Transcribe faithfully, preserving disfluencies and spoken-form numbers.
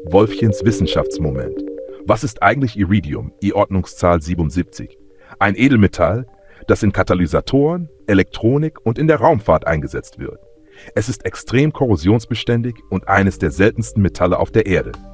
Wolfchens Wissenschaftsmoment. Was ist eigentlich Iridium, I-Ordnungszahl siebenundsiebzig? Ein Edelmetall, das in Katalysatoren, Elektronik und in der Raumfahrt eingesetzt wird. Es ist extrem korrosionsbeständig und eines der seltensten Metalle auf der Erde.